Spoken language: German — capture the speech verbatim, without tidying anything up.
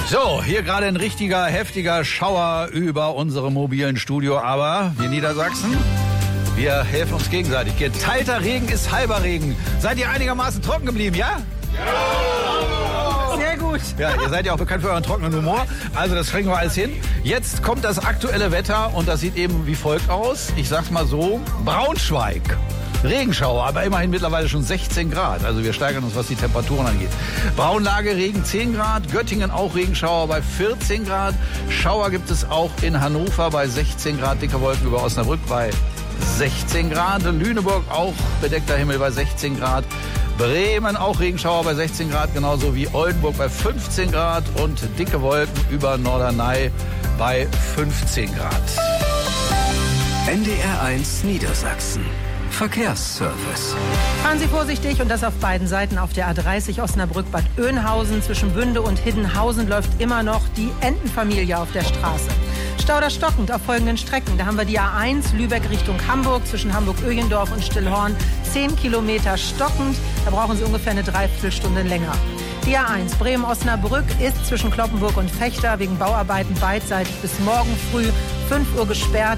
So, hier gerade ein richtiger, heftiger Schauer über unserem mobilen Studio. Aber wir Niedersachsen, wir helfen uns gegenseitig. Geteilter Regen ist halber Regen. Seid ihr einigermaßen trocken geblieben, ja? Ja! Sehr gut. Ja, ihr seid ja auch bekannt für euren trockenen Humor. Also das kriegen wir alles hin. Jetzt kommt das aktuelle Wetter und das sieht eben wie folgt aus. Ich sag's mal so, Braunschweig. Regenschauer, aber immerhin mittlerweile schon sechzehn Grad. Also wir steigern uns, was die Temperaturen angeht. Braunlage Regen zehn Grad, Göttingen auch Regenschauer bei vierzehn Grad. Schauer gibt es auch in Hannover bei sechzehn Grad, dicke Wolken über Osnabrück bei sechzehn Grad. Lüneburg auch bedeckter Himmel bei sechzehn Grad. Bremen auch Regenschauer bei sechzehn Grad, genauso wie Oldenburg bei fünfzehn Grad und dicke Wolken über Norderney bei fünfzehn Grad. N D R eins Niedersachsen. Verkehrsservice. Fahren Sie vorsichtig und das auf beiden Seiten. Auf der A dreißig Osnabrück-Bad Oeynhausen zwischen Bünde und Hiddenhausen läuft immer noch die Entenfamilie auf der Straße. Stau oder stockend auf folgenden Strecken. Da haben wir die A eins Lübeck Richtung Hamburg zwischen Hamburg-Öhlendorf und Stillhorn. zehn Kilometer stockend. Da brauchen Sie ungefähr eine Dreiviertelstunde länger. Die A eins Bremen-Osnabrück ist zwischen Kloppenburg und Vechta wegen Bauarbeiten beidseitig bis morgen früh fünf Uhr gesperrt.